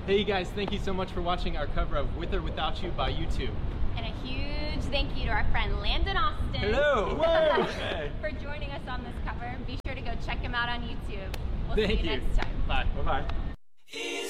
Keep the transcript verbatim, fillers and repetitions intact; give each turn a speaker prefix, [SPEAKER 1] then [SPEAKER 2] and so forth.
[SPEAKER 1] Hey guys, thank you so much for watching our cover of With or Without You by U two.
[SPEAKER 2] And a huge thank you to our friend Landon Austin.
[SPEAKER 1] Hello!
[SPEAKER 2] For joining us on this cover. Be sure to go check him out on YouTube. We'll
[SPEAKER 1] Thank
[SPEAKER 2] see you,
[SPEAKER 1] you
[SPEAKER 2] next time.
[SPEAKER 1] Bye. Bye-bye.